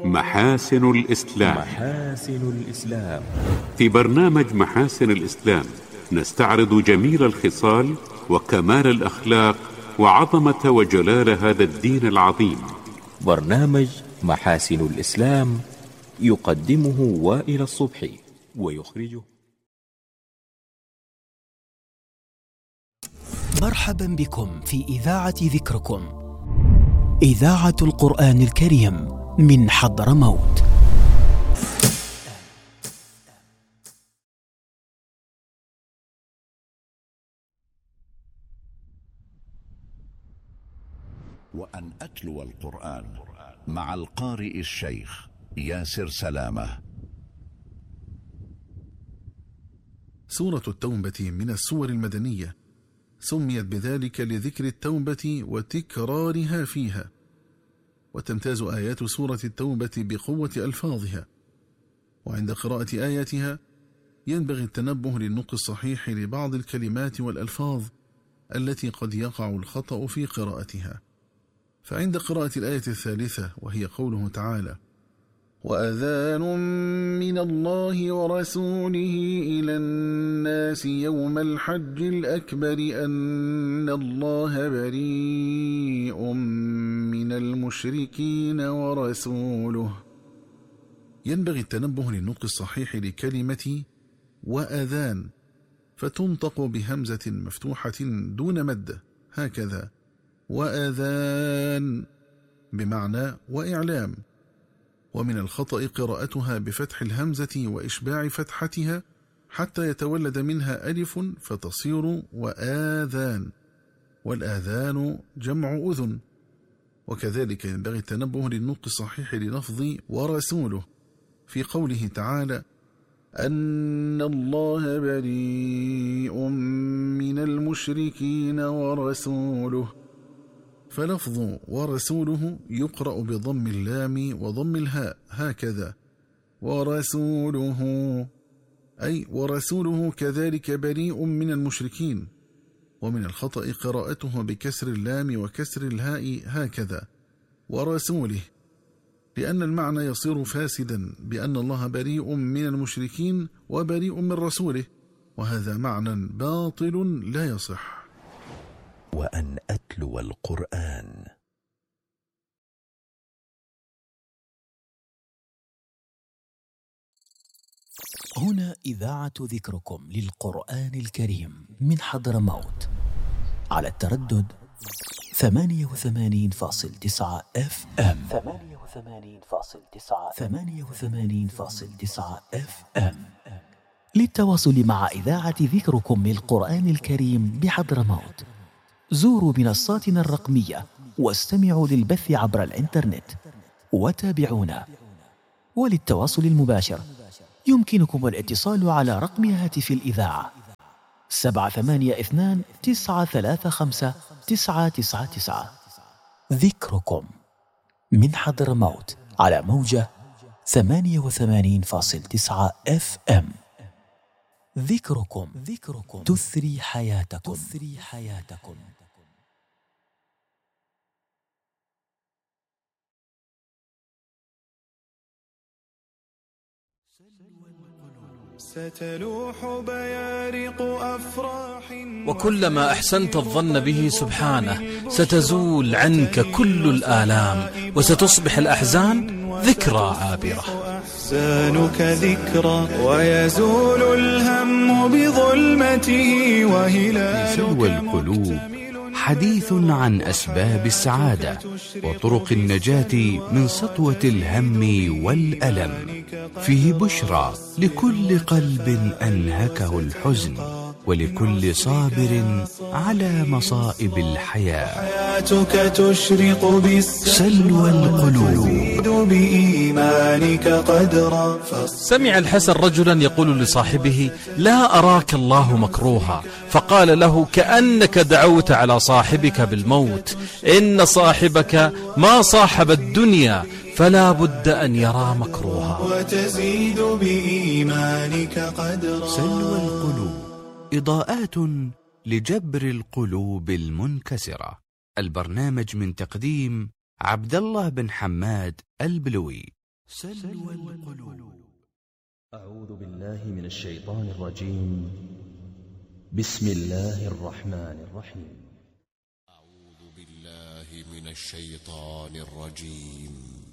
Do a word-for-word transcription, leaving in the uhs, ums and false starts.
محاسن الإسلام. محاسن الإسلام. في برنامج محاسن الإسلام نستعرض جميل الخصال وكمال الأخلاق وعظمة وجلال هذا الدين العظيم. برنامج محاسن الإسلام يقدمه وائل الصبحي ويخرجه. مرحبا بكم في إذاعة ذكركم، إذاعة القرآن الكريم من حضرموت. وأن أتلو القرآن مع القارئ الشيخ ياسر سلامة. سورة التوبة من السور المدنية، سميت بذلك لذكر التوبة وتكرارها فيها، وتمتاز آيات سورة التوبة بقوة ألفاظها، وعند قراءة آياتها ينبغي التنبه للنطق الصحيح لبعض الكلمات والألفاظ التي قد يقع الخطأ في قراءتها. فعند قراءة الآية الثالثة وهي قوله تعالى: وأذان من الله ورسوله إلى الناس يوم الحج الأكبر أن الله بريء من المشركين ورسوله، ينبغي التنبه للنطق الصحيح لكلمة وأذان، فتنطق بهمزة مفتوحة دون مد، هكذا وأذان بمعنى وإعلام. ومن الخطأ قراءتها بفتح الهمزة وإشباع فتحتها حتى يتولد منها ألف فتصير وآذان، والآذان جمع أذن. وكذلك ينبغي التنبه للنطق الصحيح للفظ ورسوله في قوله تعالى: أن الله بريء من المشركين ورسوله، فلفظ ورسوله يقرأ بضم اللام وضم الهاء، هكذا ورسوله، أي ورسوله كذلك بريء من المشركين. ومن الخطأ قراءته بكسر اللام وكسر الهاء، هكذا ورسوله، لأن المعنى يصير فاسدا بأن الله بريء من المشركين وبريء من رسوله، وهذا معنى باطل لا يصح. وأن أتلو القرآن. هنا إذاعة ذكركم للقرآن الكريم من حضرموت على التردد ثمانية وثمانين فاصل تسعة اف ام ثمانية وثمانين فاصل تسعة ثمانية وثمانين فاصل تسعة اف ام. للتواصل مع إذاعة ذكركم للقرآن الكريم بحضرموت زوروا منصاتنا الرقمية واستمعوا للبث عبر الإنترنت وتابعونا. وللتواصل المباشر يمكنكم الاتصال على رقم هاتف الإذاعة سبعة ثمانية اثنان تسعة ثلاثة خمسة تسعة تسعة تسعة. ذكركم من حضرموت على موجة ثمانية وثمانين فاصل تسعة اف ام. ذكركم ذكركم تثري حياتكم تثري حياتكم. ستلوح بيارق أفراح، وكلما أحسنت الظن به سبحانه ستزول عنك كل الآلام، وستصبح الأحزان ذكرى عابرة. أحزانك ذكرى ويزول الهم بظلمته، وهلالك سلوى القلوب حديث عن أسباب السعادة وطرق النجاة من سطوة الهم والألم، فيه بشرى لكل قلب أنهكه الحزن، ولكل صابر على مصائب الحياة. حياتك تشرق سلوى القلوب بإيمانك قدرا. سمع الحسن رجلا يقول لصاحبه: لا أراك الله مكروها، فقال له: كأنك دعوت على صاحبك بالموت، إن صاحبك ما صاحب الدنيا، فلا بد أن يرى مكروها. وتزيد بإيمانك قدرا. سلوى القلوب، إضاءات لجبر القلوب المنكسرة. البرنامج من تقديم عبد الله بن حماد البلوي. سلوى القلوب. أعوذ بالله من الشيطان الرجيم. بسم الله الرحمن الرحيم. أعوذ بالله من الشيطان الرجيم.